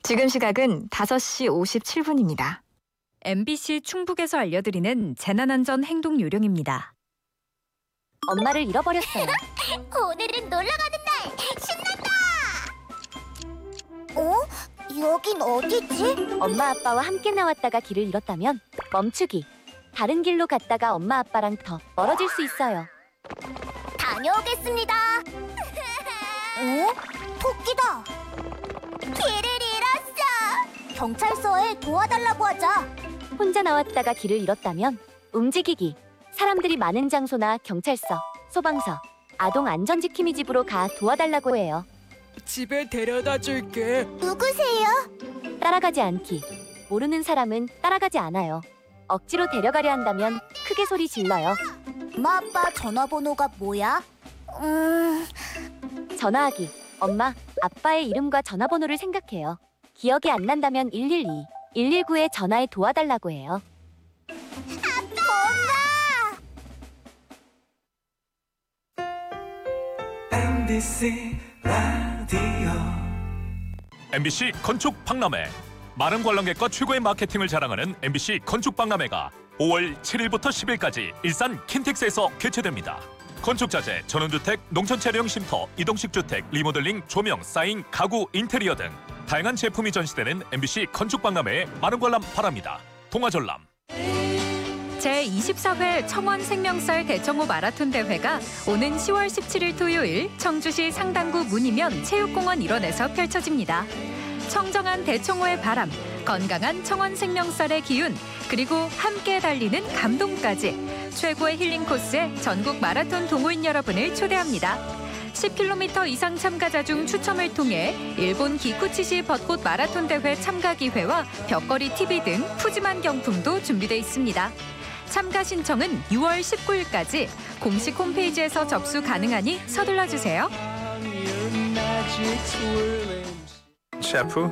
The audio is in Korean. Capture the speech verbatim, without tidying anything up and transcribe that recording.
지금 시각은 다섯 시 오십칠 분입니다. 엠비씨 충북에서 알려드리는 재난안전 행동 요령입니다. 엄마를 잃어버렸어요. 오늘은 놀러 가는 날! 신난다! 어? 여긴 어디지? 엄마 아빠와 함께 나왔다가 길을 잃었다면 멈추기. 다른 길로 갔다가 엄마 아빠랑 더 멀어질 수 있어요. 다녀오겠습니다. 어? 토끼다. 길을 잃었어. 경찰서에 도와달라고 하자. 혼자 나왔다가 길을 잃었다면 움직이기. 사람들이 많은 장소나 경찰서, 소방서, 아동 안전지킴이 집으로 가 도와달라고 해요. 집에 데려다 줄게. 누구세요? 따라가지 않기. 모르는 사람은 따라가지 않아요. 억지로 데려가려 한다면 크게 소리 질러요. 엄마 아빠 전화번호가 뭐야? 음... 전화하기. 엄마, 아빠의 이름과 전화번호를 생각해요. 기억이 안 난다면 일일이, 일일구에 전화해 도와달라고 해요. 엠비씨 라디오 엠비씨 건축 박람회. 많은 관람객과 최고의 마케팅을 자랑하는 엠비씨 건축 박람회가 오월 칠일부터 십일까지 일산 킨텍스에서 개최됩니다. 건축자재, 전원주택, 농촌차량 쉼터, 이동식 주택, 리모델링, 조명, 사인, 가구, 인테리어 등 다양한 제품이 전시되는 엠비씨 건축 박람회에 많은 관람 바랍니다. 동아전람. 제이십사 회 청원 생명쌀 대청호 마라톤 대회가 오는 시월 십칠일 토요일 청주시 상당구 문이면 체육공원 일원에서 펼쳐집니다. 청정한 대청호의 바람, 건강한 청원 생명쌀의 기운, 그리고 함께 달리는 감동까지 최고의 힐링 코스에 전국 마라톤 동호인 여러분을 초대합니다. 십 킬로미터 이상 참가자 중 추첨을 통해 일본 기쿠치시 벚꽃 마라톤 대회 참가 기회와 벽걸이 티비 등 푸짐한 경품도 준비돼 있습니다. 참가 신청은 유월 십구일까지 공식 홈페이지에서 접수 가능하니 서둘러 주세요. 셰프,